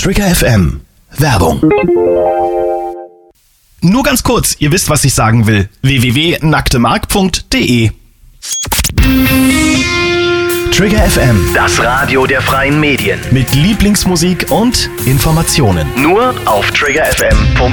Trigger FM. Werbung. Nur ganz kurz, ihr wisst, was ich sagen will. www.nacktemark.de. Trigger FM. Das Radio der freien Medien. Mit Lieblingsmusik und Informationen. Nur auf triggerfm.de.